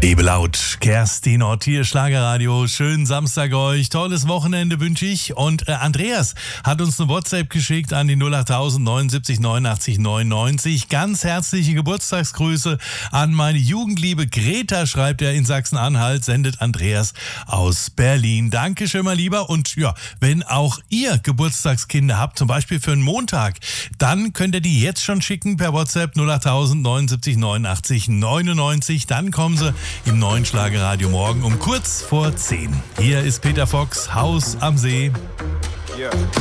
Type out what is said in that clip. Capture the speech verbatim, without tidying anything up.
Lebe laut, Kerstin Ott hier, Schlagerradio. Schönen Samstag euch, tolles Wochenende wünsche ich. Und äh, Andreas hat uns eine WhatsApp geschickt an die null achttausend neunundsiebzig neunundachtzig neunundneunzig. Ganz herzliche Geburtstagsgrüße an meine Jugendliebe Greta, schreibt er in Sachsen-Anhalt, sendet Andreas aus Berlin. Dankeschön, mein Lieber. Und ja, wenn auch ihr Geburtstagskinder habt, zum Beispiel für einen Montag, dann könnt ihr die jetzt schon schicken per WhatsApp null achttausend neunundsiebzig neunundachtzig neunundneunzig. Dann kommen sie im neuen Schlagerradio morgen um kurz vor zehn. Hier ist Peter Fox, Haus am See. Yeah.